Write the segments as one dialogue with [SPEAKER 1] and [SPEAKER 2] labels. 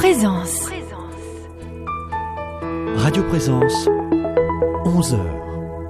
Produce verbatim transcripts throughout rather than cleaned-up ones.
[SPEAKER 1] Présence.
[SPEAKER 2] Radio Présence, onze heures.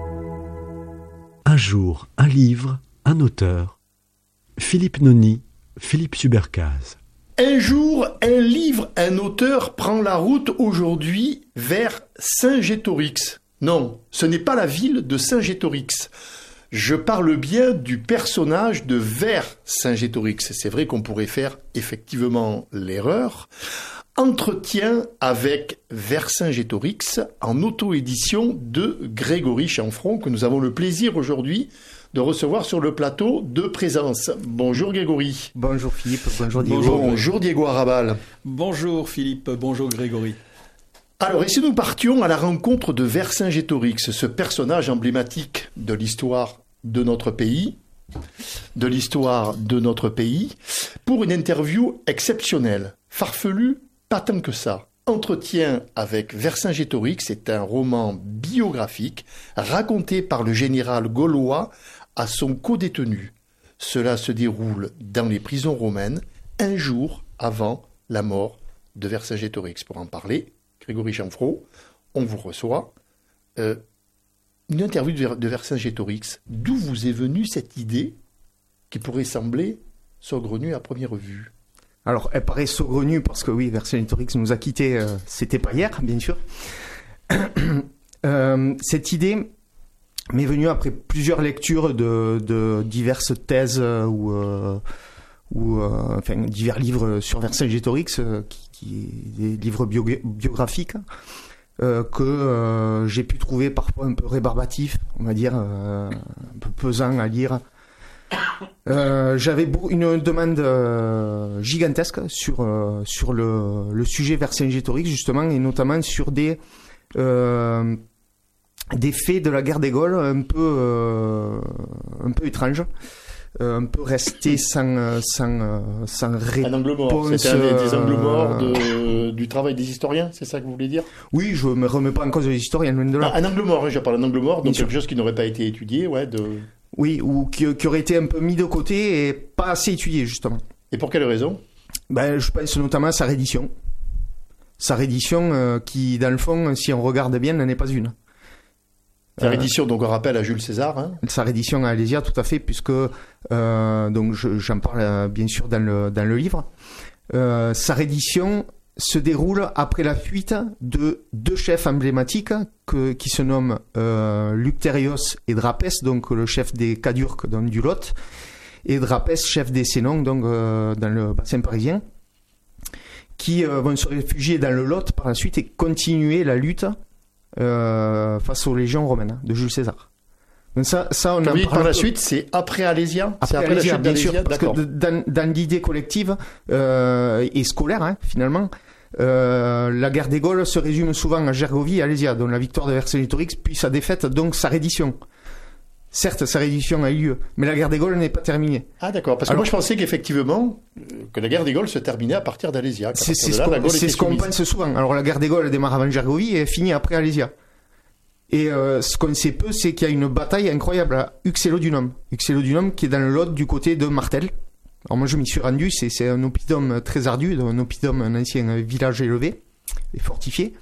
[SPEAKER 2] Un jour, un livre, un auteur. Philippe Noni, Philippe Subercase.
[SPEAKER 3] Un jour, un livre, un auteur prend la route aujourd'hui vers Saint-Gétorix. Non, ce n'est pas la ville de Saint-Gétorix. Je parle bien du personnage de vers Saint-Gétorix. C'est vrai qu'on pourrait faire effectivement l'erreur. Entretien avec Vercingétorix en auto-édition de Grégory Chanfron, que nous avons le plaisir aujourd'hui de recevoir sur le plateau de Présence. Bonjour Grégory.
[SPEAKER 4] Bonjour Philippe, bonjour Diego.
[SPEAKER 3] Bonjour, bonjour Diego Arrabal.
[SPEAKER 5] Bonjour Philippe, bonjour Grégory.
[SPEAKER 3] Alors, et si nous partions à la rencontre de Vercingétorix, ce personnage emblématique de l'histoire de notre pays, de l'histoire de notre pays, pour une interview exceptionnelle, farfelue, pas tant que ça. Entretien avec Vercingétorix, c'est un roman biographique raconté par le général gaulois à son codétenu. Cela se déroule dans les prisons romaines, un jour avant la mort de Vercingétorix. Pour en parler, Grégory Chanfron, on vous reçoit. Euh, une interview de, de Vercingétorix. D'où vous est venue cette idée qui pourrait sembler saugrenue à première vue?
[SPEAKER 4] Alors, elle paraît saugrenue parce que oui, Vercingétorix nous a quittés, euh, c'était pas hier, bien sûr. euh, cette idée m'est venue après plusieurs lectures de, de diverses thèses euh, ou, euh, ou euh, enfin, divers livres sur Vercingétorix, euh, qui, qui, des livres bio, biographiques, euh, que euh, j'ai pu trouver parfois un peu rébarbatifs, on va dire, euh, un peu pesants à lire. Euh, j'avais une demande euh, gigantesque sur euh, sur le, le sujet Vercingétorix justement, et notamment sur des euh, des faits de la guerre des Gaules un peu euh, un peu étranges, euh, un peu restés sans sans sans réponse.
[SPEAKER 3] Un angle mort. C'était un des, des angles morts de, du travail des historiens, c'est ça que vous voulez dire?
[SPEAKER 4] Oui, je me remets pas en cause des historiens, loin de là.
[SPEAKER 3] Ah, un angle mort, hein, je parle d'un angle mort, donc quelque chose qui n'aurait pas été étudié, ouais, de.
[SPEAKER 4] Oui, ou qui, qui aurait été un peu mis de côté et pas assez étudié, justement.
[SPEAKER 3] Et pour quelle raison?
[SPEAKER 4] Ben, je pense notamment à sa réédition. Sa réédition euh, qui, dans le fond, si on regarde bien, n'en est pas une.
[SPEAKER 3] Sa réédition, euh, donc on rappelle à Jules César. Hein.
[SPEAKER 4] Sa réédition à Alésia, tout à fait, puisque, euh, donc je, j'en parle euh, bien sûr dans le, dans le livre. Euh, sa réédition se déroule après la fuite de deux chefs emblématiques que, qui se nomment euh, Luctérios et Drapès, donc le chef des Cadurques donc du Lot, et Drapès, chef des Sénons, donc euh, dans le bassin parisien, qui euh, vont se réfugier dans le Lot par la suite et continuer la lutte euh, face aux légions romaines de Jules César. Donc ça, ça on
[SPEAKER 3] en
[SPEAKER 4] parle
[SPEAKER 3] par la suite, c'est après Alésia.
[SPEAKER 4] Après,
[SPEAKER 3] c'est après
[SPEAKER 4] Alésia,
[SPEAKER 3] la chute
[SPEAKER 4] bien
[SPEAKER 3] d'Alésia,
[SPEAKER 4] sûr, parce
[SPEAKER 3] d'accord.
[SPEAKER 4] que dans, dans l'idée collective euh, et scolaire, hein, finalement, euh, la guerre des Gaules se résume souvent à Gergovie et Alésia, donc la victoire de Vercingétorix, puis sa défaite, donc sa reddition. Certes, sa reddition a eu lieu, mais la guerre des Gaules n'est pas terminée.
[SPEAKER 3] Ah d'accord, parce que Alors, moi je pensais qu'effectivement, que la guerre des Gaules se terminait à partir d'Alésia.
[SPEAKER 4] C'est, c'est, ce, qu'on, c'est ce qu'on pense souvent. Alors la guerre des Gaules démarre avant Gergovie et finit après Alésia. Et euh, ce qu'on sait peu, c'est qu'il y a une bataille incroyable à Uxellodunum. Uxellodunum qui est dans le Lot du côté de Martel. Alors moi je m'y suis rendu, c'est, c'est un oppidum très ardu, un oppidum, un ancien village élevé et fortifié.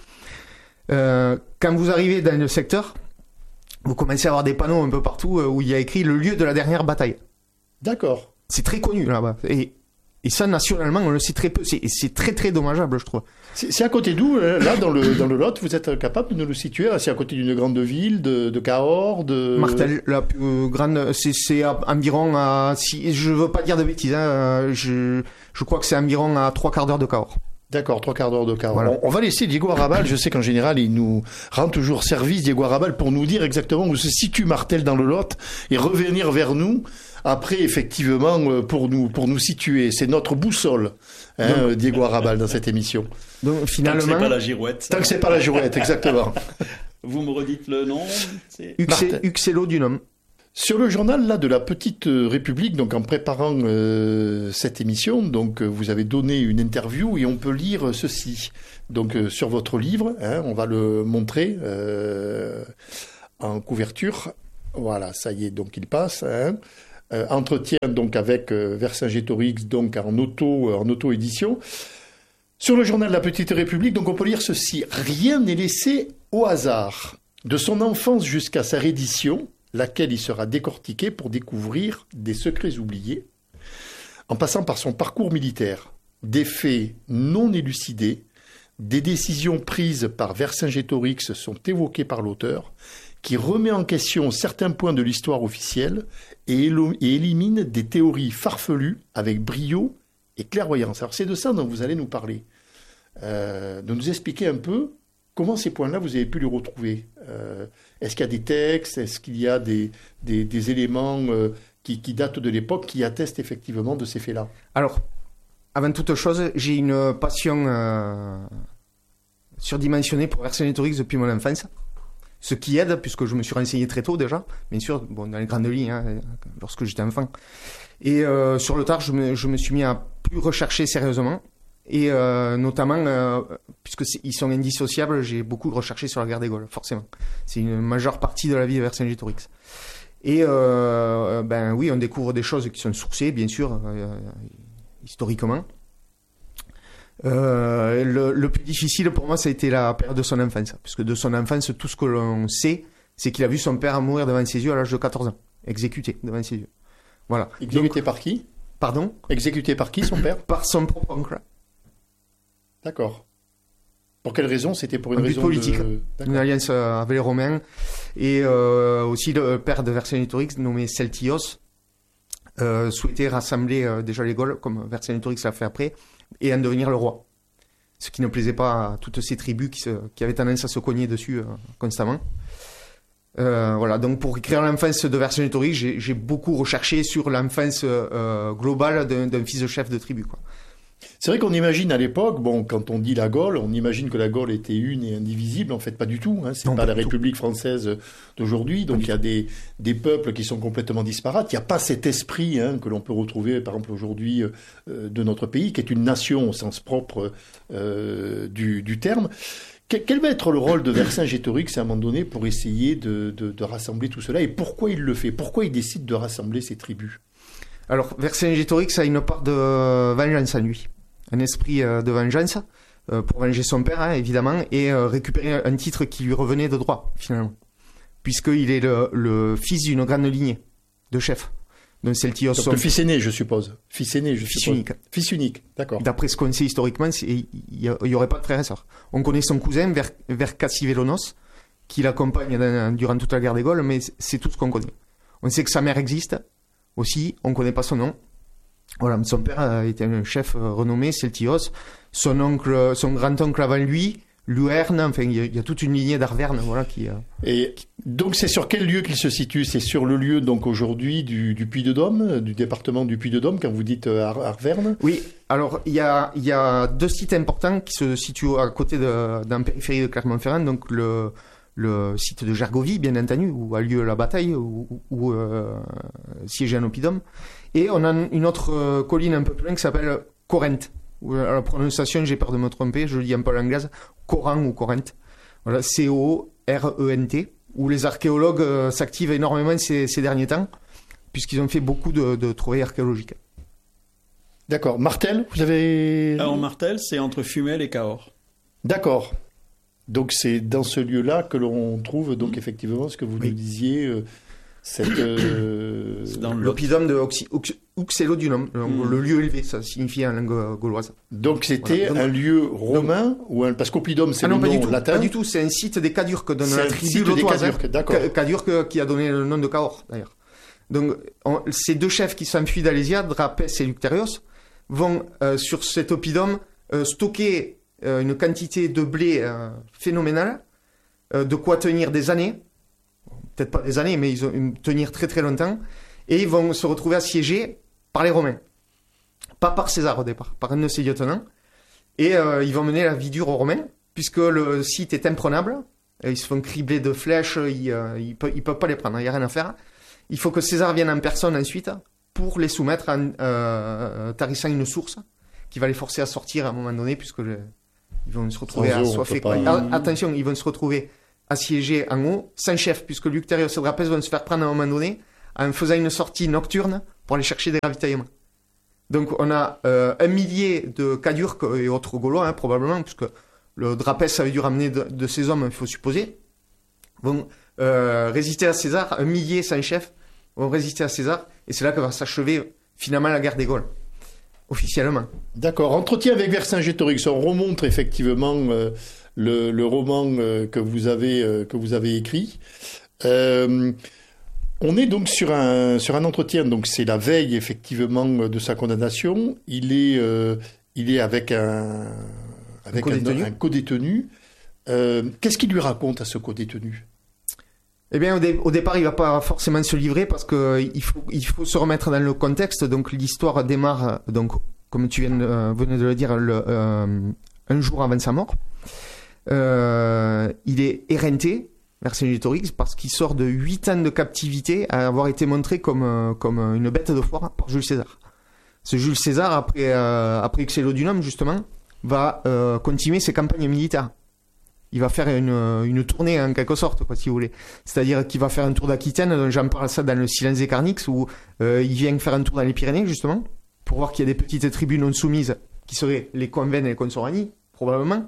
[SPEAKER 4] Euh, quand vous arrivez dans le secteur, vous commencez à avoir des panneaux un peu partout où il y a écrit le lieu de la dernière bataille.
[SPEAKER 3] D'accord.
[SPEAKER 4] C'est très connu là-bas. Et, et ça, nationalement, on le sait très peu. C'est, c'est très très dommageable, je trouve.
[SPEAKER 3] C'est, c'est à côté d'où, là, dans le, dans le Lot, vous êtes capable de nous le situer? C'est à côté d'une grande ville, de, de Cahors, de...
[SPEAKER 4] Martel, la plus grande, c'est, c'est à, environ à... Si, je veux pas dire de bêtises, hein, je, je crois que c'est environ à trois quarts d'heure de Cahors.
[SPEAKER 3] D'accord, trois quarts d'heure de Cahors.
[SPEAKER 4] Voilà.
[SPEAKER 3] On, on va laisser Diego Arrabal, je sais qu'en général, il nous rend toujours service, Diego Arrabal, pour nous dire exactement où se situe Martel dans le Lot et revenir vers nous après, effectivement, pour nous, pour nous situer. C'est notre boussole, hein, donc, Diego Arrabal, dans cette émission.
[SPEAKER 4] Donc, finalement...
[SPEAKER 5] Tant que c'est pas la girouette.
[SPEAKER 3] Tant que c'est pas la girouette, exactement.
[SPEAKER 5] Vous me redites le nom? C'est...
[SPEAKER 4] Uxe- Uxellodunum.
[SPEAKER 3] Sur le journal là de la Petite République, donc en préparant euh, cette émission, donc vous avez donné une interview et on peut lire ceci. Donc euh, sur votre livre, hein, on va le montrer euh, en couverture. Voilà, ça y est, donc il passe. Hein. Euh, entretien donc avec euh, Vercingétorix, donc en auto en auto édition. Sur le journal de la Petite République, donc on peut lire ceci. Rien n'est laissé au hasard. De son enfance jusqu'à sa reddition, laquelle il sera décortiqué pour découvrir des secrets oubliés, en passant par son parcours militaire, des faits non élucidés, des décisions prises par Vercingétorix sont évoquées par l'auteur, qui remet en question certains points de l'histoire officielle et, élo- et élimine des théories farfelues avec brio et clairvoyance. Alors c'est de ça dont vous allez nous parler, euh, de nous expliquer un peu comment ces points-là vous avez pu les retrouver. Euh, est-ce qu'il y a des textes, est-ce qu'il y a des, des, des éléments euh, qui, qui datent de l'époque qui attestent effectivement de ces faits-là?
[SPEAKER 4] Alors, avant toute chose, j'ai une passion euh, surdimensionnée pour Vercingétorix depuis mon enfance. Ce qui aide, puisque je me suis renseigné très tôt déjà, bien sûr, bon, dans les grandes lignes, hein, lorsque j'étais enfant. Et euh, sur le tard, je me, je me suis mis à plus rechercher sérieusement. Et euh, notamment, euh, puisque ils sont indissociables, j'ai beaucoup recherché sur la guerre des Gaules, forcément. C'est une majeure partie de la vie de Vercingétorix. Et euh, ben oui, on découvre des choses qui sont sourcées, bien sûr, euh, historiquement. Euh, le, le plus difficile pour moi, ça a été la période de son enfance. Parce que de son enfance, tout ce que l'on sait, c'est qu'il a vu son père mourir devant ses yeux à l'âge de quatorze ans. Exécuté devant ses yeux. Voilà.
[SPEAKER 3] Exécuté Donc, par qui?
[SPEAKER 4] Pardon?
[SPEAKER 3] Exécuté par qui, son père?
[SPEAKER 4] Par son propre oncle.
[SPEAKER 3] D'accord. Pour quelle raison? C'était pour une
[SPEAKER 4] Un but
[SPEAKER 3] raison
[SPEAKER 4] politique.
[SPEAKER 3] de...
[SPEAKER 4] Une alliance avec les Romains. Et euh, aussi le père de Vercingétorix, nommé Celtios, euh, souhaitait rassembler euh, déjà les Gaules, comme Vercingétorix l'a fait après, et en devenir le roi. Ce qui ne plaisait pas à toutes ces tribus qui, se, qui avaient tendance à se cogner dessus euh, constamment. Euh, voilà, donc pour écrire l'enfance de Vercingétorix, j'ai, j'ai beaucoup recherché sur l'enfance euh, globale d'un, d'un fils de chef de tribu, quoi.
[SPEAKER 3] C'est vrai qu'on imagine à l'époque, bon, quand on dit la Gaule, on imagine que la Gaule était une et indivisible. En fait, pas du tout. Hein. C'est non, pas, pas la République tout. française d'aujourd'hui. Donc, il y a des, des peuples qui sont complètement disparates. Il n'y a pas cet esprit hein, que l'on peut retrouver, par exemple, aujourd'hui euh, de notre pays, qui est une nation au sens propre euh, du, du terme. Quel va être le rôle de Vercingétorix à un moment donné pour essayer de, de, de rassembler tout cela? Et pourquoi il le fait? Pourquoi il décide de rassembler ces tribus?
[SPEAKER 4] Alors, Vercingétorix a une part de vengeance en lui. Un esprit euh, de vengeance euh, pour venger son père, hein, évidemment, et euh, récupérer un titre qui lui revenait de droit, finalement. Puisqu'il est le, le fils d'une grande lignée de chefs. Donc, Celtios.
[SPEAKER 3] Donc, son... le fils aîné, je suppose. Fils aîné, je
[SPEAKER 4] fils
[SPEAKER 3] suppose.
[SPEAKER 4] unique.
[SPEAKER 3] Fils unique, d'accord.
[SPEAKER 4] D'après ce qu'on sait historiquement, il n'y aurait pas de frère et sœur. On connaît son cousin, Ver, Vercassivelonos, qui l'accompagne dans, durant toute la guerre des Gaules, mais c'est tout ce qu'on connaît. On sait que sa mère existe. Aussi, on ne connaît pas son nom. Voilà, son père était un chef renommé, Celtios. Son oncle, son grand-oncle avant lui, Luerne, enfin, il y, y a toute une lignée d'Arverne, voilà, qui. Euh...
[SPEAKER 3] Et donc, c'est sur quel lieu qu'il se situe? C'est sur le lieu, donc, aujourd'hui, du, du Puy-de-Dôme, du département du Puy-de-Dôme, quand vous dites Ar- Arverne?
[SPEAKER 4] Oui, alors, il y a, il y a deux sites importants qui se situent à côté de, dans la périphérie de Clermont-Ferrand, donc le. le site de Gergovie, bien entendu, où a lieu la bataille, où, où euh, siégeait un oppidum. Et on a une autre euh, colline un peu plus loin qui s'appelle Corinthe. Où, à la prononciation, j'ai peur de me tromper, je le dis un peu à l'anglaise, Coran ou Corinthe. Voilà, C O R E N T, où les archéologues euh, s'activent énormément ces, ces derniers temps, puisqu'ils ont fait beaucoup de, de trouvailles archéologiques.
[SPEAKER 3] D'accord. Martel, vous avez...
[SPEAKER 5] Alors, Martel, c'est entre Fumel et Cahors.
[SPEAKER 3] D'accord. Donc c'est dans ce lieu-là que l'on trouve donc effectivement ce que vous oui. nous disiez, euh, cette, euh...
[SPEAKER 4] c'est dans l'oppidum de Oxy, Ox, Uxellodunum, mm. le lieu élevé, ça signifie en langue gauloise.
[SPEAKER 3] Donc c'était voilà. donc, un lieu romain donc, ou un... parce qu'oppidum c'est ah
[SPEAKER 4] le
[SPEAKER 3] non,
[SPEAKER 4] nom
[SPEAKER 3] pas latin.
[SPEAKER 4] Pas du tout, c'est un site des Cadurques dans
[SPEAKER 3] c'est
[SPEAKER 4] la
[SPEAKER 3] un
[SPEAKER 4] tribu
[SPEAKER 3] site
[SPEAKER 4] lotoise.
[SPEAKER 3] Des Cadurques, d'accord.
[SPEAKER 4] Cadurques qui a donné le nom de Cahors d'ailleurs. Donc on, ces deux chefs qui s'enfuient d'Alésia, Drapès et Lucterios, vont euh, sur cet oppidum euh, stocker Euh, une quantité de blé euh, phénoménale, euh, de quoi tenir des années, peut-être pas des années, mais ils vont tenir très très longtemps, et ils vont se retrouver assiégés par les Romains. Pas par César au départ, par un de ses lieutenants, et euh, ils vont mener la vie dure aux Romains, puisque le site est imprenable, ils se font cribler de flèches, ils euh, ils peuvent, ils peuvent pas les prendre, il n'y a rien à faire. Il faut que César vienne en personne ensuite, pour les soumettre en euh, tarissant une source, qui va les forcer à sortir à un moment donné, puisque... Le, Ils vont se retrouver assoiffés. Attention, ils vont se retrouver assiégés en haut, sans chef, puisque Lucterios et Drapès vont se faire prendre à un moment donné en faisant une sortie nocturne pour aller chercher des ravitaillements. Donc on a euh, un millier de Cadurques et autres Gaulois, hein, probablement, puisque le Drapès avait dû ramener de, de ces hommes, il faut supposer, vont euh, résister à César, un millier sans chef, vont résister à César, et c'est là que va s'achever finalement la guerre des Gaules, officiellement.
[SPEAKER 3] D'accord. Entretien avec Vercingétorix. On remonte effectivement euh, le, le roman euh, que vous avez euh, que vous avez écrit. Euh, On est donc sur un, sur un entretien, donc c'est la veille effectivement de sa condamnation. Il est, euh, il est avec un, avec un,
[SPEAKER 4] co-détenu.
[SPEAKER 3] un co-détenu. Euh, qu'est-ce qu'il lui raconte à ce co-détenu ?
[SPEAKER 4] Eh bien, au, dé- au départ, il va pas forcément se livrer parce que euh, il faut, il faut se remettre dans le contexte. Donc, l'histoire démarre, donc, comme tu viens de, euh, venais de le dire, le, euh, un jour avant sa mort. Euh, il est éreinté. Vercingétorix, parce qu'il sort de huit ans de captivité à avoir été montré comme, euh, comme une bête de foire par Jules César. Ce Jules César, après, euh, après Xélodunum, justement, va euh, continuer ses campagnes militaires. Il va faire une, une tournée, en quelque sorte, quoi, si vous voulez. C'est-à-dire qu'il va faire un tour d'Aquitaine, dont j'en parle ça dans le Silence des Carnix, où euh, il vient faire un tour dans les Pyrénées, justement, pour voir qu'il y a des petites tribus non soumises, qui seraient les Convennes et les Consorani, probablement.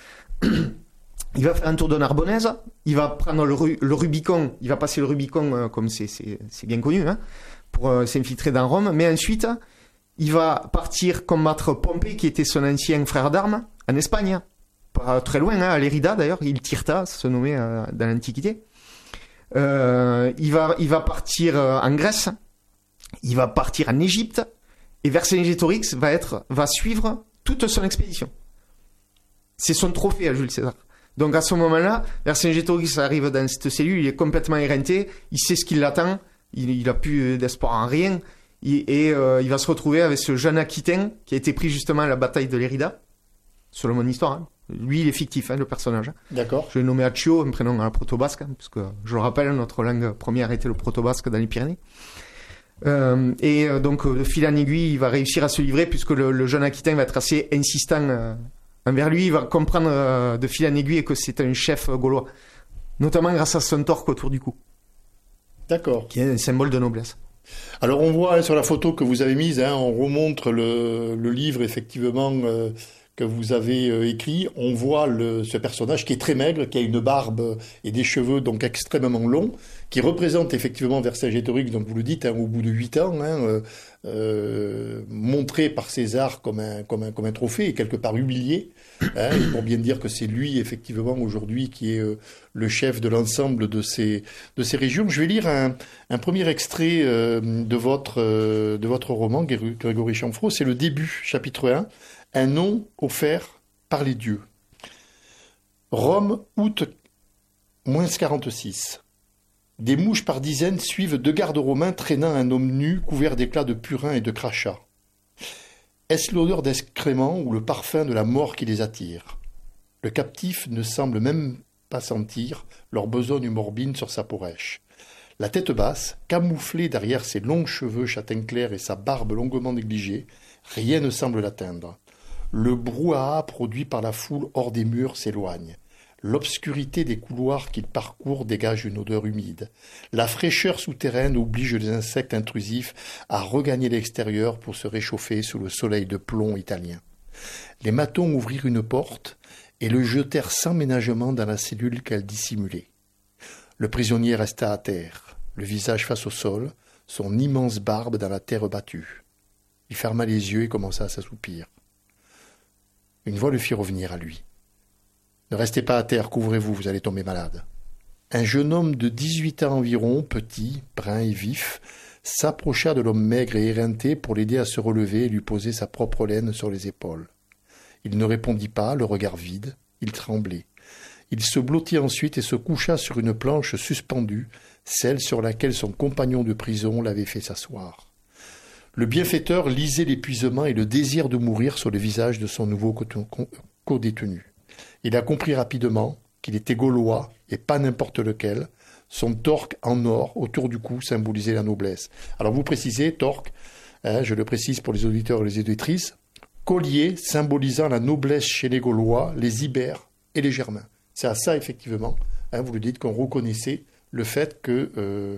[SPEAKER 4] Il va faire un tour de Narbonnaise, il va prendre le, Ru- le Rubicon, il va passer le Rubicon, euh, comme c'est, c'est, c'est bien connu, hein, pour euh, s'infiltrer dans Rome, mais ensuite, il va partir combattre Pompée, qui était son ancien frère d'armes, en Espagne, pas très loin, hein, à Lérida d'ailleurs, il Tirta, ça se nommait euh, dans l'Antiquité. Euh, il, va, il va partir euh, en Grèce, il va partir en Égypte, et Vercingétorix va, être, va suivre toute son expédition. C'est son trophée à Jules César. Donc à ce moment-là, Vercingétorix arrive dans cette cellule, il est complètement éreinté, il sait ce qui l'attend, il, il a plus d'espoir en rien, il, et euh, il va se retrouver avec ce jeune Aquitain qui a été pris justement à la bataille de Lérida, selon mon histoire. Hein. Lui, il est fictif, hein, le personnage.
[SPEAKER 3] D'accord.
[SPEAKER 4] Je l'ai nommé Accio, un prénom à la proto-basque, hein, parce que je le rappelle, notre langue première était le proto-basque dans les Pyrénées. Euh, et euh, donc, de fil en aiguille, il va réussir à se livrer, puisque le, le jeune Aquitain va être assez insistant euh, envers lui, il va comprendre euh, de fil en aiguille que c'est un chef gaulois, notamment grâce à son torque autour du cou.
[SPEAKER 3] D'accord.
[SPEAKER 4] Qui est un symbole de noblesse.
[SPEAKER 3] Alors on voit hein, sur la photo que vous avez mise, hein, on remontre le, le livre effectivement euh, que vous avez euh, écrit. On voit le, ce personnage qui est très maigre, qui a une barbe et des cheveux donc extrêmement longs, qui représente effectivement Vercingétorix, donc vous le dites, hein, au bout de huit ans, hein, euh, euh, montré par César comme un, comme un, comme un trophée et quelque part humilié, hein, pour bien dire que c'est lui effectivement aujourd'hui qui est euh, le chef de l'ensemble de ces, de ces régions. Je vais lire un, un premier extrait euh, de, votre, euh, de votre roman, Grégory Chanfrault, c'est le début, chapitre un, un nom offert par les dieux. Rome, août moins quarante-six. Des mouches par dizaines suivent deux gardes romains traînant un homme nu couvert d'éclats de purin et de crachats. Est-ce l'odeur d'excréments ou le parfum de la mort qui les attire ? Le captif ne semble même pas sentir leur besogne morbine sur sa peau rêche. La tête basse, camouflée derrière ses longs cheveux châtain clair et sa barbe longuement négligée, rien ne semble l'atteindre. Le brouhaha produit par la foule hors des murs s'éloigne. L'obscurité des couloirs qu'il parcourt dégage une odeur humide. La fraîcheur souterraine oblige les insectes intrusifs à regagner l'extérieur pour se réchauffer sous le soleil de plomb italien. Les matons ouvrirent une porte et le jetèrent sans ménagement dans la cellule qu'elle dissimulait. Le prisonnier resta à terre, le visage face au sol, son immense barbe dans la terre battue. Il ferma les yeux et commença à s'assoupir. Une voix le fit revenir à lui. « Ne restez pas à terre, couvrez-vous, vous allez tomber malade. » Un jeune homme de dix-huit ans environ, petit, brun et vif, s'approcha de l'homme maigre et éreinté pour l'aider à se relever et lui poser sa propre laine sur les épaules. Il ne répondit pas, le regard vide, il tremblait. Il se blottit ensuite et se coucha sur une planche suspendue, celle sur laquelle son compagnon de prison l'avait fait s'asseoir. Le bienfaiteur lisait l'épuisement et le désir de mourir sur le visage de son nouveau co-détenu. Il a compris rapidement qu'il était gaulois et pas n'importe lequel. Son torque en or autour du cou symbolisait la noblesse. Alors vous précisez, torque, hein, je le précise pour les auditeurs et les auditrices, collier symbolisant la noblesse chez les Gaulois, les Ibères et les Germains. C'est à ça effectivement, hein, vous le dites, qu'on reconnaissait le fait que euh,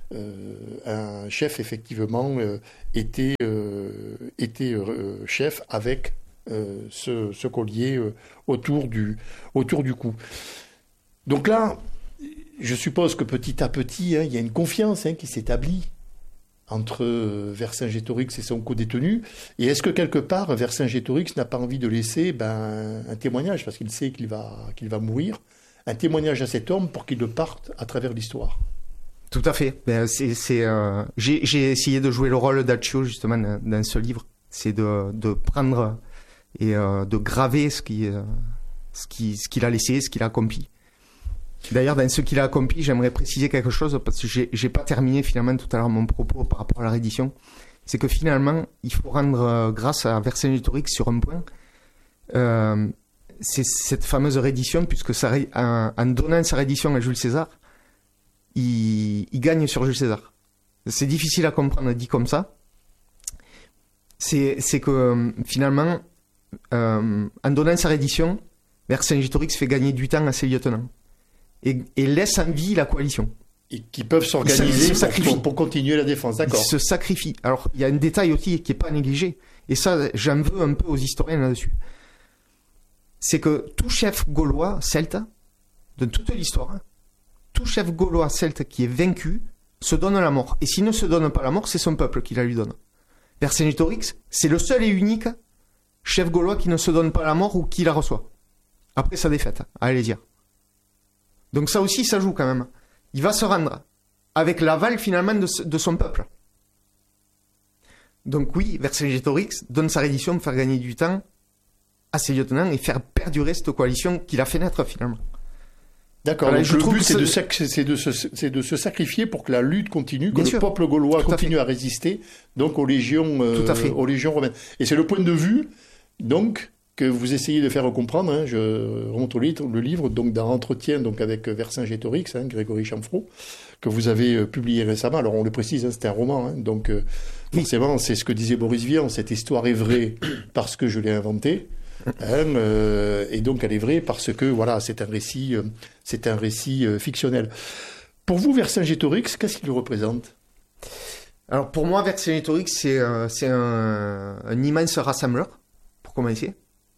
[SPEAKER 3] euh, un chef effectivement euh, était, euh, était euh, chef avec euh, ce, ce collier euh, autour du, autour du cou. Donc là, je suppose que petit à petit, hein, il y a une confiance hein, qui s'établit entre euh, Vercingétorix et son co-détenu. Et est-ce que quelque part, Vercingétorix n'a pas envie de laisser ben, un témoignage, parce qu'il sait qu'il va, qu'il va mourir, un témoignage à cet homme pour qu'il le parte à travers l'histoire?
[SPEAKER 4] Tout à fait. Ben, c'est, c'est, euh, j'ai, j'ai essayé de jouer le rôle d'Accio justement dans, dans ce livre. C'est de, de prendre et euh, de graver ce, qui, euh, ce, qui, ce qu'il a laissé, ce qu'il a accompli. D'ailleurs, dans ce qu'il a accompli, j'aimerais préciser quelque chose parce que j'ai, j'ai pas terminé finalement tout à l'heure mon propos par rapport à la réédition. C'est que finalement, il faut rendre euh, grâce à Vercingétorix sur un point. Euh, c'est cette fameuse réédition, puisque ça, en, en donnant sa réédition à Jules César, il, il gagne sur Jules César. C'est difficile à comprendre dit comme ça. C'est, c'est que finalement, euh, en donnant sa réédition, Vercingétorix fait gagner du temps à ses lieutenants et, et laisse en vie la coalition.
[SPEAKER 3] Et qui peuvent s'organiser pour, pour, pour continuer la défense, d'accord.
[SPEAKER 4] Ils se sacrifient. Alors, il y a un détail aussi qui n'est pas négligé, et ça, j'en veux un peu aux historiens là-dessus. C'est que tout chef gaulois celte, de toute l'histoire, hein, tout chef gaulois celte qui est vaincu se donne la mort. Et s'il ne se donne pas la mort, c'est son peuple qui la lui donne. Vercingétorix, c'est le seul et unique chef gaulois qui ne se donne pas la mort ou qui la reçoit. Après sa défaite, allez dire. Donc ça aussi, ça joue quand même. Il va se rendre avec l'aval finalement de, de son peuple. Donc oui, Vercingétorix donne sa reddition pour faire gagner du temps à ses lieutenants et faire perdurer cette coalition qu'il a fait naître finalement.
[SPEAKER 3] D'accord, voilà, donc le but c'est, ça... de sac... c'est, de se... c'est de se sacrifier pour que la lutte continue, que Bien le sûr. peuple gaulois Tout continue à, à résister donc aux légions, euh, aux légions romaines. Et c'est le point de vue donc que vous essayez de faire comprendre, hein, je remonte au livre, le livre donc d'un entretien donc avec Vercingétorix, hein, Grégory Chamfrot, que vous avez euh, publié récemment. Alors on le précise, hein, c'est un roman, hein, donc euh, oui. forcément c'est ce que disait Boris Vian, cette histoire est vraie parce que je l'ai inventée. Hein, euh, et donc elle est vraie parce que voilà, c'est un récit, euh, c'est un récit euh, fictionnel. Pour vous, Vercingétorix, qu'est-ce qu'il représente?
[SPEAKER 4] Alors pour moi, Vercingétorix, c'est, euh, c'est un, un immense rassembleur, pour commencer.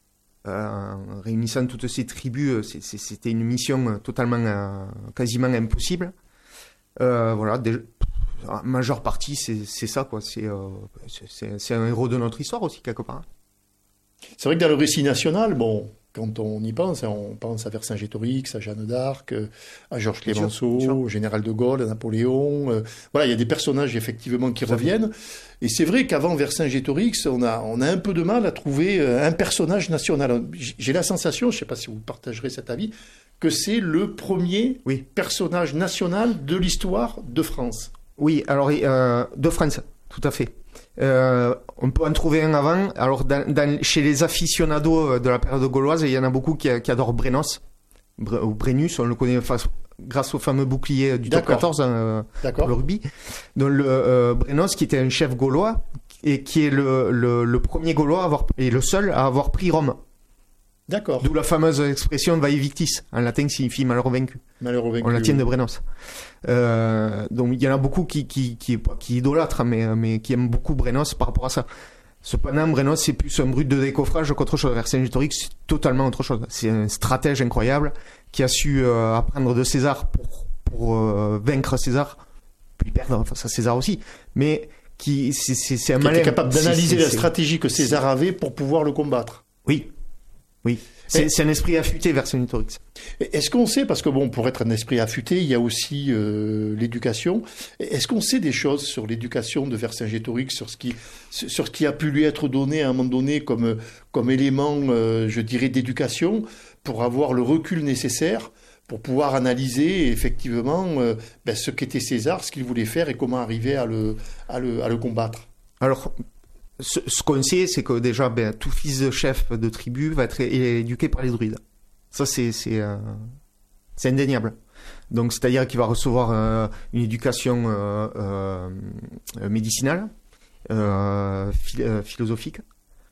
[SPEAKER 4] Euh, en réunissant toutes ces tribus, c'est, c'est, c'était une mission totalement, euh, quasiment impossible. Euh, voilà, des, la majeure partie, c'est, c'est ça, quoi. C'est, euh, c'est, c'est un héros de notre histoire aussi, quelque part.
[SPEAKER 3] C'est vrai que dans le récit national, bon, quand on y pense, on pense à Vercingétorix, à Jeanne d'Arc, à Georges Clémenceau, au général de Gaulle, à Napoléon. Euh, voilà, il y a des personnages effectivement qui reviennent. Et c'est vrai qu'avant Vercingétorix, on a, on a un peu de mal à trouver un personnage national. J'ai la sensation, je ne sais pas si vous partagerez cet avis, que c'est le premier oui. personnage national de l'histoire de France.
[SPEAKER 4] Oui, alors euh, de France, tout à fait. Euh, on peut en trouver un avant. Alors, dans, dans, chez les aficionados de la période gauloise, il y en a beaucoup qui, qui adorent Brennos, Bre, ou Brennus, on le connaît face, grâce au fameux bouclier du D'accord. top quatorze euh, pour le rugby. Donc, le, euh, Brennos, qui était un chef gaulois, et qui est le, le, le premier gaulois à avoir, et le seul à avoir pris Rome.
[SPEAKER 3] D'accord.
[SPEAKER 4] D'où la fameuse expression vae victis, en latin qui signifie malheureux vaincu.
[SPEAKER 3] Malheureux vaincu.
[SPEAKER 4] On la tient de Brennos. Euh, donc il y en a beaucoup qui, qui, qui, qui idolâtrent, mais, mais qui aiment beaucoup Brennos par rapport à ça. Cependant, Brennos, c'est plus un brut de décoffrage qu'autre chose. Vercingétorix, c'est totalement autre chose. C'est un stratège incroyable qui a su euh, apprendre de César pour, pour euh, vaincre César, puis perdre face à César aussi. Mais qui, c'est, c'est, c'est un
[SPEAKER 3] qui
[SPEAKER 4] malin.
[SPEAKER 3] était capable d'analyser
[SPEAKER 4] c'est,
[SPEAKER 3] la
[SPEAKER 4] c'est,
[SPEAKER 3] stratégie que César avait pour pouvoir le combattre.
[SPEAKER 4] Oui. Oui, c'est, Et, c'est un esprit affûté, Vercingétorix.
[SPEAKER 3] Est-ce qu'on sait, parce que bon, pour être un esprit affûté, il y a aussi euh, l'éducation. Est-ce qu'on sait des choses sur l'éducation de Vercingétorix, sur ce qui, sur ce qui a pu lui être donné à un moment donné comme, comme élément, euh, je dirais, d'éducation, pour avoir le recul nécessaire pour pouvoir analyser effectivement euh, ben, ce qu'était César, ce qu'il voulait faire et comment arriver à le, à le, à le combattre?
[SPEAKER 4] Alors. Ce, ce qu'on sait, c'est que déjà, ben, tout fils de chef de tribu va être é- éduqué par les druides. Ça, c'est, c'est, euh, c'est indéniable. Donc, c'est-à-dire qu'il va recevoir euh, une éducation euh, euh, médicinale, euh, phil- euh, philosophique.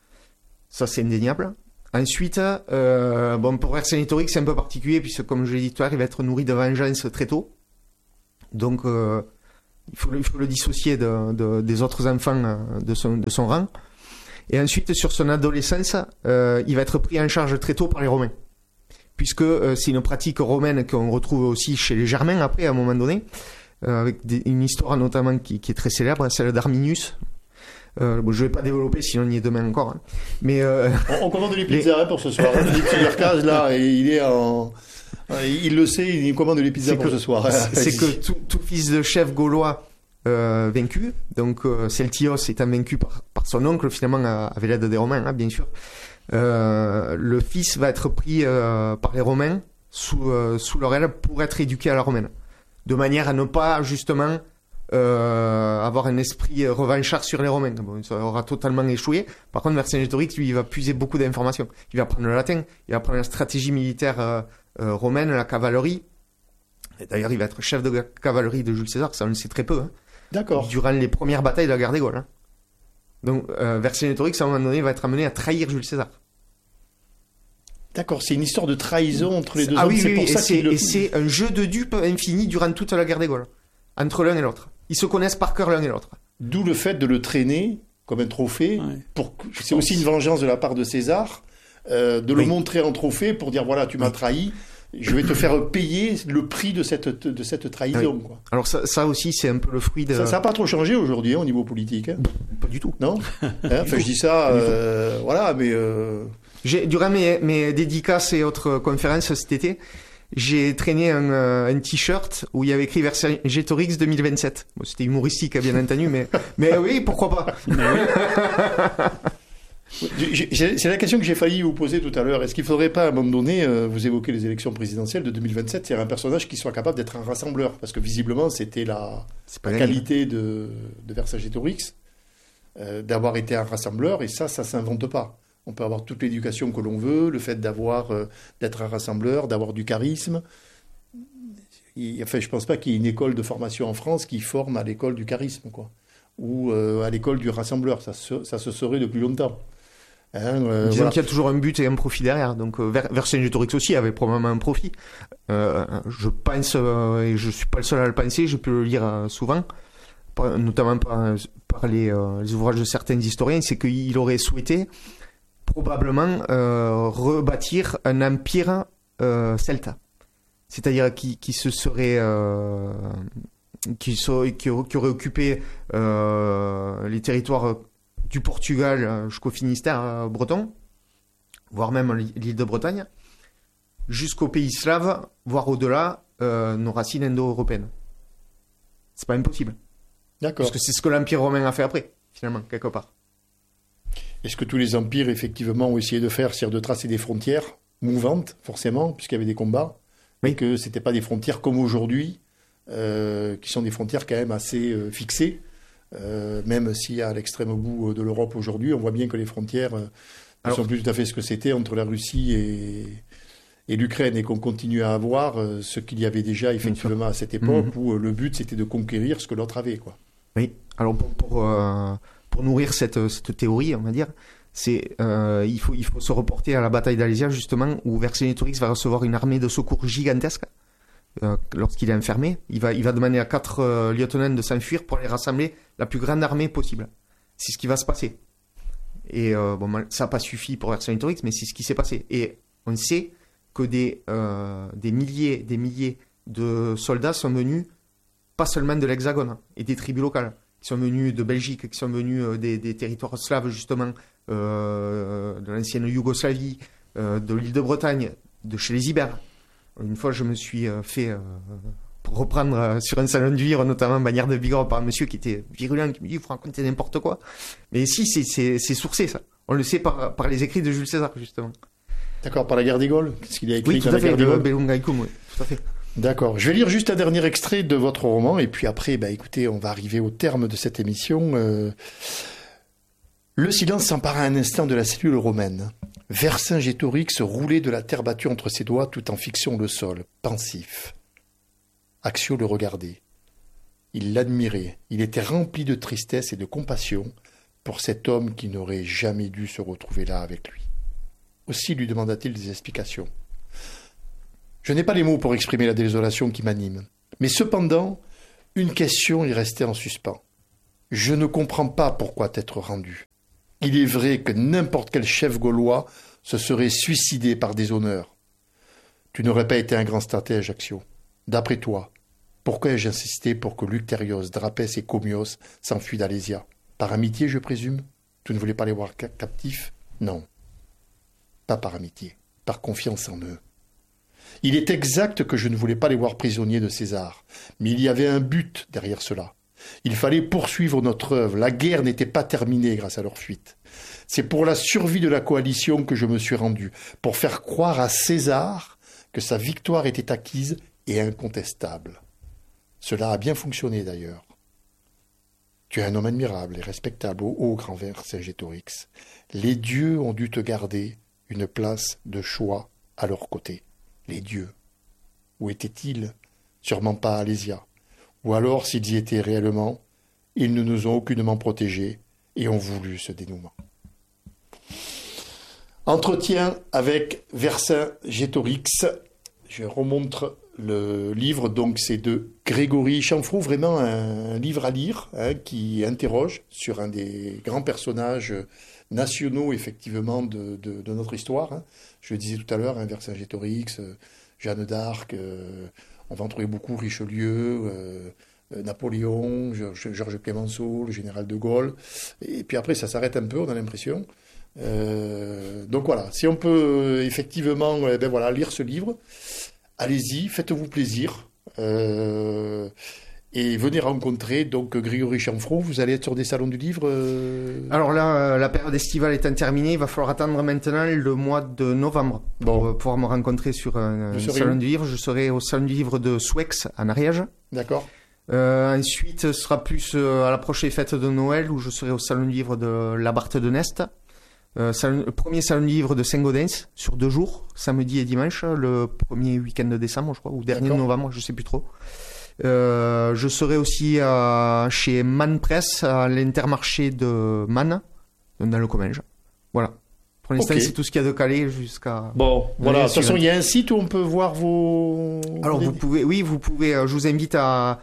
[SPEAKER 4] Ça, c'est indéniable. Ensuite, euh, bon, pour Vercingétorix, c'est un peu particulier, puisque, comme je l'ai dit tout à l'heure, il va être nourri de vengeance très tôt. Donc, euh, Il faut le, il faut le dissocier de, de, des autres enfants de son, de son rang. Et ensuite, sur son adolescence, euh, il va être pris en charge très tôt par les Romains. Puisque euh, c'est une pratique romaine qu'on retrouve aussi chez les Germains après, à un moment donné, euh, avec des, une histoire notamment qui, qui est très célèbre, celle d'Arminius. Euh, bon, je ne vais pas développer, sinon on y est demain encore. Hein. Mais euh,
[SPEAKER 3] on, on commande les pizzas les... pour ce soir. Philippe Subercase, là, et il est en... Il le sait, il commande les pizzas c'est pour que, ce soir.
[SPEAKER 4] C'est que tout, tout fils de chef gaulois euh, vaincu, donc euh, Celtios étant vaincu par, par son oncle, finalement, avec l'aide des Romains, hein, bien sûr. Euh, le fils va être pris euh, par les Romains sous, euh, sous leur aile pour être éduqué à la romaine, de manière à ne pas justement euh, avoir un esprit revanchard sur les Romains. Bon, ça aura totalement échoué. Par contre, Vercingétorix, lui, il va puiser beaucoup d'informations. Il va apprendre le latin, il va apprendre la stratégie militaire euh, euh, romaine, la cavalerie. Et d'ailleurs, il va être chef de cavalerie de Jules César, ça on le sait très peu. Hein,
[SPEAKER 3] D'accord.
[SPEAKER 4] Durant les premières batailles de la guerre des Gaules. Hein. Donc, euh, Vercingétorix, à un moment donné, va être amené à trahir Jules César.
[SPEAKER 3] D'accord, c'est une histoire de trahison entre les deux
[SPEAKER 4] ah
[SPEAKER 3] hommes.
[SPEAKER 4] Oui,
[SPEAKER 3] c'est
[SPEAKER 4] oui,
[SPEAKER 3] pour
[SPEAKER 4] et,
[SPEAKER 3] ça
[SPEAKER 4] c'est,
[SPEAKER 3] le...
[SPEAKER 4] et c'est un jeu de dupes infini durant toute la guerre des Gaules, entre l'un et l'autre. Ils se connaissent par cœur l'un et l'autre.
[SPEAKER 3] D'où le fait de le traîner comme un trophée. Ouais, pour... C'est pense. aussi une vengeance de la part de César, euh, de le oui. montrer en trophée pour dire voilà, tu m'as oui. trahi. Je vais te faire payer le prix de cette, de cette trahison. Oui. Quoi.
[SPEAKER 4] Alors ça, ça aussi, c'est un peu le fruit de...
[SPEAKER 3] Ça n'a pas trop changé aujourd'hui hein, au niveau politique. Hein.
[SPEAKER 4] Pas du tout.
[SPEAKER 3] Non hein, enfin, je dis ça, euh, voilà, mais... Euh...
[SPEAKER 4] J'ai, durant mes, mes dédicaces et autres conférences cet été, j'ai traîné un, un t-shirt où il y avait écrit Vercingétorix deux mille vingt-sept. Bon, c'était humoristique, bien entendu, mais, mais oui, pourquoi pas.
[SPEAKER 3] C'est la question que j'ai failli vous poser tout à l'heure. Est-ce qu'il ne faudrait pas, à un moment donné, euh, vous évoquez les élections présidentielles de deux mille vingt-sept, il y a un personnage qui soit capable d'être un rassembleur? Parce que visiblement, c'était la, la qualité de, de Vercingétorix, euh, d'avoir été un rassembleur, et ça, ça ne s'invente pas. On peut avoir toute l'éducation que l'on veut, le fait d'avoir, euh, d'être un rassembleur, d'avoir du charisme. Il, enfin, je ne pense pas qu'il y ait une école de formation en France qui forme à l'école du charisme, quoi, ou euh, à l'école du rassembleur. Ça se, ça se saurait depuis longtemps. Hein, euh,
[SPEAKER 4] Disons voilà. qu'il y a toujours un but et un profit derrière. Donc euh, Vercingétorix aussi avait probablement un profit. Euh, je pense, euh, et je suis pas le seul à le penser, je peux le lire euh, souvent, par, notamment par, par les, euh, les ouvrages de certains historiens, c'est qu'il aurait souhaité probablement euh, rebâtir un empire euh, celta. C'est-à-dire qui, qui se serait... Euh, qui, serait, qui, qui aurait occupé euh, les territoires du Portugal jusqu'au Finistère euh, breton, voire même l'île de Bretagne, jusqu'aux pays slaves, voire au-delà, euh, nos racines indo-européennes. C'est pas impossible.
[SPEAKER 3] D'accord.
[SPEAKER 4] Parce que c'est ce que l'Empire romain a fait après, finalement, quelque part.
[SPEAKER 3] Est-ce que tous les empires, effectivement, ont essayé de faire, c'est-à-dire de tracer des frontières mouvantes, forcément, puisqu'il y avait des combats, oui. Et que c'était pas des frontières comme aujourd'hui, euh, qui sont des frontières quand même assez euh, fixées. Euh, même si à l'extrême bout de l'Europe aujourd'hui, on voit bien que les frontières euh, ne Alors, sont plus tout à fait ce que c'était entre la Russie et, et l'Ukraine, et qu'on continue à avoir euh, ce qu'il y avait déjà effectivement à cette époque, mm-hmm. où euh, le but c'était de conquérir ce que l'autre avait, quoi.
[SPEAKER 4] Oui, alors pour, pour, euh, pour nourrir cette, cette théorie, on va dire, c'est, euh, il, faut, il faut se reporter à la bataille d'Alésia, justement, où Vercingétorix va recevoir une armée de secours gigantesque. Euh, lorsqu'il est enfermé, il va, il va demander à quatre euh, lieutenants de s'enfuir pour les rassembler la plus grande armée possible. C'est ce qui va se passer. Et euh, bon, ça n'a pas suffi pour Vercingétorix, mais c'est ce qui s'est passé. Et on sait que des, euh, des milliers, des milliers de soldats sont venus, pas seulement de l'Hexagone et des tribus locales, qui sont venus de Belgique, qui sont venus euh, des, des territoires slaves justement, euh, de l'ancienne Yougoslavie, euh, de l'île de Bretagne, de chez les Ibères. Une fois, je me suis fait, euh, pour reprendre euh, sur un salon de vivre, notamment bannière de Bigorre, par un monsieur qui était virulent, qui me dit il faut raconter n'importe quoi. Mais si, c'est, c'est, c'est sourcé, ça. On le sait par, par les écrits de Jules César, justement.
[SPEAKER 3] D'accord, par la guerre des Gaules. Qu'est-ce qu'il a écrit
[SPEAKER 4] oui, tout
[SPEAKER 3] dans
[SPEAKER 4] à
[SPEAKER 3] la
[SPEAKER 4] fait,
[SPEAKER 3] guerre des Gaules.
[SPEAKER 4] Bellum Graecum, oui, tout à fait.
[SPEAKER 3] D'accord. Je vais lire juste un dernier extrait de votre roman, et puis après, bah, écoutez, on va arriver au terme de cette émission. Euh... Le silence s'empara un instant de la cellule romaine. Vercingétorix roulait de la terre battue entre ses doigts tout en fixant le sol, pensif. Accio le regardait. Il l'admirait. Il était rempli de tristesse et de compassion pour cet homme qui n'aurait jamais dû se retrouver là avec lui. Aussi lui demanda-t-il des explications. « Je n'ai pas les mots pour exprimer la désolation qui m'anime. Mais cependant, Une question est restée en suspens. Je ne comprends pas pourquoi t'être rendu. Il est vrai que n'importe quel chef gaulois se serait suicidé par déshonneur. Tu n'aurais pas été un grand stratège, Accio. D'après toi, pourquoi ai-je insisté pour que Lucterios, Drapès et Comios s'enfuient d'Alésia? Par amitié, je présume? Tu ne voulais pas les voir captifs? Non. Pas par amitié, par confiance en eux. Il est exact que je ne voulais pas les voir prisonniers de César, mais il y avait un but derrière cela. Il fallait poursuivre notre œuvre. La guerre n'était pas terminée grâce à leur fuite. C'est pour la survie de la coalition que je me suis rendu, pour faire croire à César que sa victoire était acquise et incontestable. Cela a bien fonctionné d'ailleurs. Tu es un homme admirable et respectable, ô, ô grand Vercingétorix. Les dieux ont dû te garder une place de choix à leur côté. Les dieux. Où étaient-ils? Sûrement pas à Alésia. Ou alors, s'ils y étaient réellement, ils ne nous ont aucunement protégés et ont voulu ce dénouement. Entretien avec Vercingétorix. Je remontre le livre, donc c'est de Grégory Chanfrou, vraiment un livre à lire, hein, qui interroge sur un des grands personnages nationaux, effectivement, de, de, de notre histoire. Hein. Je le disais tout à l'heure, hein, Vercingétorix, euh, Jeanne d'Arc, euh, on va en trouver beaucoup, Richelieu, euh, euh, Napoléon, Georges, Georges Clemenceau, le général de Gaulle. Et puis après, ça s'arrête un peu, on a l'impression. Euh, donc voilà, si on peut effectivement eh ben voilà, lire ce livre, allez-y, faites-vous plaisir. Euh, Et venez rencontrer donc Grégory Chanfrou. Vous allez être sur des salons du livre euh...
[SPEAKER 4] Alors là, la période estivale étant terminée, il va falloir attendre maintenant le mois de novembre pour bon. pouvoir me rencontrer sur un, un salon où? du livre. Je serai au salon du livre de Souex, en Ariège.
[SPEAKER 3] D'accord.
[SPEAKER 4] Euh, ensuite, ce sera plus euh, à l'approche des fêtes de Noël, où je serai au salon du livre de la Barthe de Nest. Euh, salon, le premier salon du livre de Saint-Gaudens, sur deux jours, samedi et dimanche, le premier week-end de décembre, je crois, ou dernier de novembre, je sais plus trop. Euh, je serai aussi euh, chez Man Press à l'Intermarché de Man, dans le Comminges. Voilà. Pour l'instant, okay. c'est tout ce qu'il y a de calé jusqu'à.
[SPEAKER 3] Bon, voilà. De toute façon, il y a un site où on peut voir vos.
[SPEAKER 4] Alors, vous pouvez, oui, vous pouvez. Je vous invite à,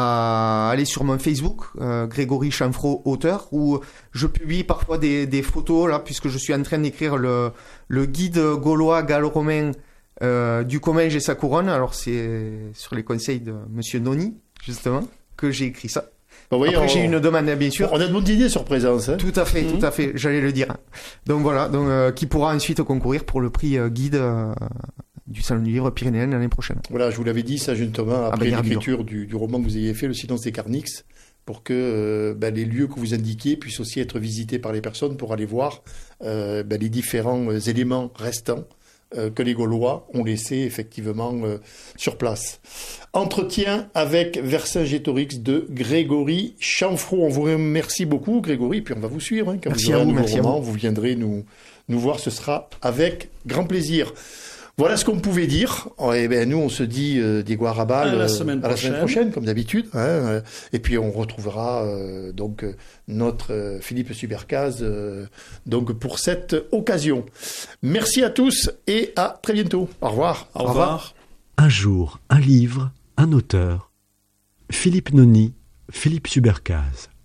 [SPEAKER 4] à aller sur mon Facebook, euh, Grégory Chanfrou, auteur, où je publie parfois des, des photos là, puisque je suis en train d'écrire le, le guide gaulois gallo-romain. Euh, du Comminges et sa couronne. Alors c'est sur les conseils de Monsieur Noni justement que j'ai écrit ça. Bon, oui, Après on... j'ai une demande bien sûr.
[SPEAKER 3] On a de bonnes idées sur présence. Hein.
[SPEAKER 4] Tout à fait, mmh. tout à fait. J'allais le dire. Donc voilà, donc euh, qui pourra ensuite concourir pour le prix euh, guide euh, du Salon du Livre pyrénéen l'année prochaine.
[SPEAKER 3] Voilà, je vous l'avais dit ça justement après ah ben, l'écriture du, du roman que vous ayez fait, Le Silence des Carnix, pour que euh, ben, les lieux que vous indiquez puissent aussi être visités par les personnes pour aller voir euh, ben, les différents euh, éléments restants Euh, que les Gaulois ont laissé effectivement euh, sur place. Entretien avec Vercingétorix de Grégory Chanfrou. On vous remercie beaucoup, Grégory, puis on va vous suivre. Hein, quand
[SPEAKER 4] merci
[SPEAKER 3] vous aurez
[SPEAKER 4] à vous,
[SPEAKER 3] un nouveau
[SPEAKER 4] merci
[SPEAKER 3] roman,
[SPEAKER 4] à vous.
[SPEAKER 3] Vous viendrez nous, nous voir, ce sera avec grand plaisir. Voilà ce qu'on pouvait dire. Et ben nous, on se dit euh, Diego Arrabal,
[SPEAKER 5] à la semaine
[SPEAKER 3] à
[SPEAKER 5] prochaine,
[SPEAKER 3] la semaine prochaine comme d'habitude. Hein, et puis on retrouvera euh, donc notre euh, Philippe Subercaz euh, donc pour cette occasion. Merci à tous et à très bientôt. Au revoir.
[SPEAKER 5] Au revoir.
[SPEAKER 2] Un jour, un livre, un auteur. Philippe Noni, Philippe Subercaz.